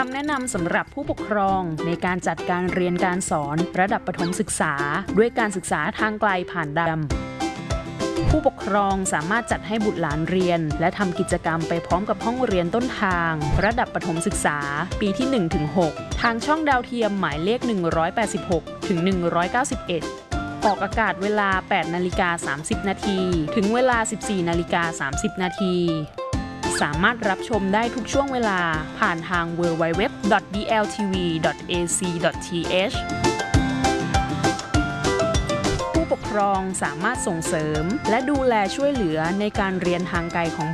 ำแนะนำสำหรับผู้ปกครองในการจัดการเรียนการสอนระดับประถมศึกษาด้วยการศึกษาทางไกลผ่านดาวผู้ปกครองสามารถจัดให้บุตรหลานเรียนและทำกิจกรรมไปพร้อมกับห้องเรียนต้นทางระดับประถมศึกษาปีที่ 1-6 ทางช่องดาวเทียมหมายเลข 186 ถึง 191 ออกอากาศเวลา 8:30 น. ถึงเวลา 14:30 น. สามารถรับชมได้ทุกช่วงเวลาผ่านทาง www.dltv.ac.th ผู้ปกครองสามารถส่งเสริมและดูแลช่วยเหลือในการเรียนทางไกลของ